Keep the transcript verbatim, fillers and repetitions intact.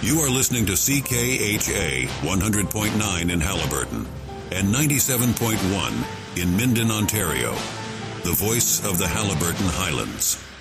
You are listening to C K H A one hundred point nine in Haliburton and ninety-seven point one in Minden, Ontario. The voice of the Haliburton Highlands.